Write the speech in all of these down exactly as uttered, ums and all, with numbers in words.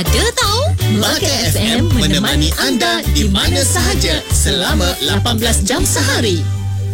Ada tahu? Melaka F M menemani anda di mana sahaja selama lapan belas jam sehari.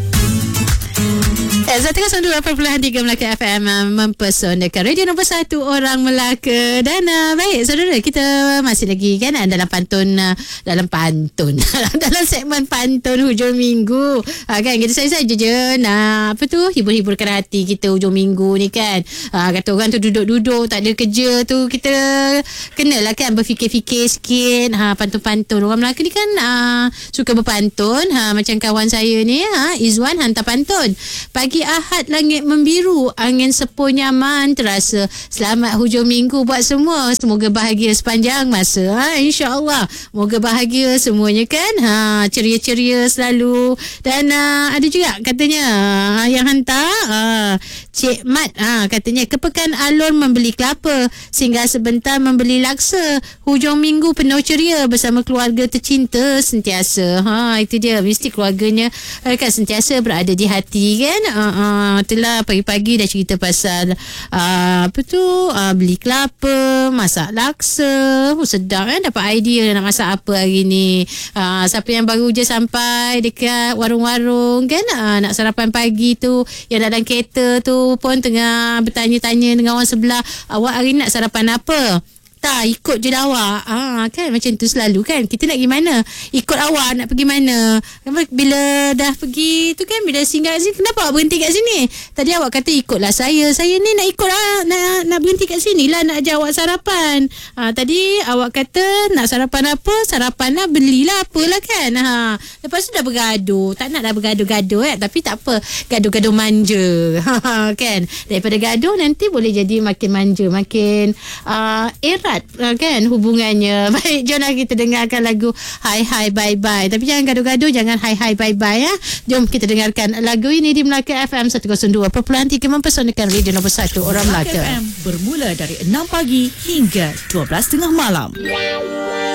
seratus dua perpuluhan tiga Melaka F M mempersonakan radio nombor satu orang Melaka. Dan uh, baik saudara, kita masih lagi kan dalam pantun uh, dalam pantun dalam segmen pantun hujung minggu. Uh, kan kita saja je nak apa tu hibur-hiburkan hati kita hujung minggu ni kan. Uh, kata orang tu duduk-duduk tak ada kerja tu, kita kenalah kan berfikir-fikir sikit. Ha, pantun-pantun orang Melaka ni kan uh, suka berpantun. Ha, macam kawan saya ni ha, Izwan hantar pantun. Pagi Ahad langit membiru, angin sepoi nyaman terasa. Selamat hujung minggu buat semua. Semoga bahagia sepanjang masa. Ha, InsyaAllah. Moga bahagia semuanya kan. Ha, ceria-ceria selalu. Dan uh, ada juga katanya uh, yang hantar uh, Cik Mat. Ha, katanya kepekan alun membeli kelapa, singgah sebentar membeli laksa. Hujung minggu penuh ceria bersama keluarga tercinta sentiasa. Ha, itu dia. Mesti keluarganya uh, kan sentiasa berada di hati kan. Uh, Uh, itulah pagi-pagi dah cerita pasal uh, apa tu uh, beli kelapa, masak laksa. Oh, sedap kan, dapat idea nak masak apa hari ni. Uh, siapa yang baru je sampai dekat warung-warung kan, uh, nak sarapan pagi tu, yang dalam kereta tu pun tengah bertanya-tanya dengan orang sebelah, awak hari ni nak sarapan apa? Tak, ikut je dah awak. Ah, kan macam tu selalu kan. Kita nak pergi mana? Ikut awak nak pergi mana? Bila dah pergi tu kan, bila singgah kat sini, kenapa awak berhenti kat sini? Tadi awak kata ikutlah saya. Saya ni nak ikut lah, nak, nak berhenti kat sini lah, nak ajak awak sarapan. Ah, tadi awak kata nak sarapan apa? Sarapan lah, belilah apalah kan. Ha. Lepas tu dah bergaduh. Tak nak dah bergaduh-gaduh eh. Tapi tak apa. Gaduh-gaduh manja. Kan? Daripada gaduh nanti boleh jadi makin manja, makin uh, erat kan hubungannya. Baik, jomlah kita dengarkan lagu Hai Hai Bye Bye. Tapi jangan gaduh-gaduh, jangan hai hai bye bye ya. Jom kita dengarkan lagu ini di Melaka F M seratus dua perpuluhan tiga mempersonakan radio nombor satu orang Melaka. Melaka F M bermula dari enam pagi hingga dua belas tengah malam.